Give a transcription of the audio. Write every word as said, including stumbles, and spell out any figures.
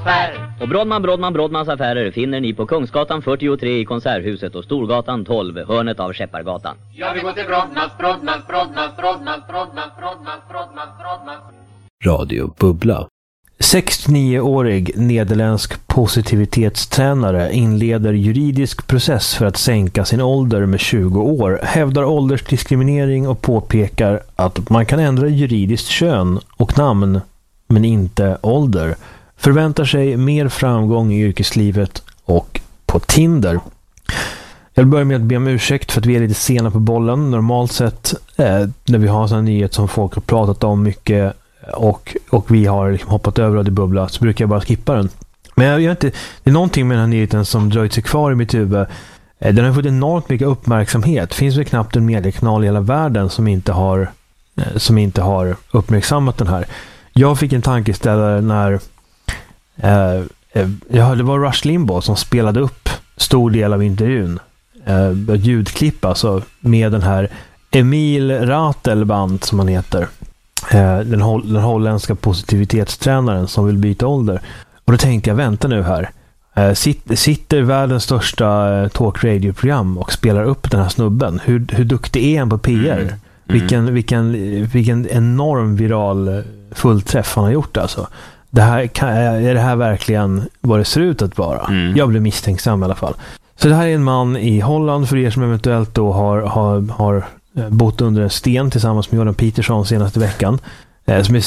affär. Och Brodman, Brodman, Brodmans affärer finner ni på Kungsgatan fyrtiotre i Konserthuset och Storgatan tolv, hörnet av Skeppargatan. Jag vill gå till Brodmans, Brodmans, Brodmans, Brodmans, Brodmans, Brodmans, Brodmans, Brodmans. Radio Bubbla. sextionio-årig nederländsk positivitetstränare inleder juridisk process för att sänka sin ålder med tjugo år, hävdar åldersdiskriminering och påpekar att man kan ändra juridiskt kön och namn men inte ålder. Förväntar sig mer framgång i yrkeslivet och på Tinder. Jag vill börja med att be om ursäkt för att vi är lite sena på bollen. Normalt sett eh, när vi har sån nyhet som folk har pratat om mycket och, och vi har liksom hoppat över Radio Bubbla, så brukar jag bara skippa den. Men jag gör inte, det är någonting med den här nyheten som dröjt sig kvar i mitt huvud. Eh, den har fått enormt mycket uppmärksamhet. Finns det knappt en mediekanal i hela världen som inte har, eh, som inte har uppmärksammat den här. Jag fick en tankeställare när eh, eh, ja, det var Rush Limbaugh som spelade upp stor del av intervjun. Eh, ljudklipp alltså med den här Emil Ratelband som han heter. Eh, den, hol- den holländska positivitetstränaren som vill byta ålder. Och då tänkte jag, vänta nu här. Eh, sit- sitter världens största eh, talk-radio-program och spelar upp den här snubben. Hur, hur duktig är han på P R? Mm. Vilken, vilken, vilken enorm viral fullträff han har gjort alltså. Det här, kan, är det här verkligen vad det ser ut att vara? Mm. Jag blev misstänksam i alla fall. Så det här är en man i Holland, för er som eventuellt då har, har, har bott under en sten tillsammans med Jordan Peterson senaste veckan. Som är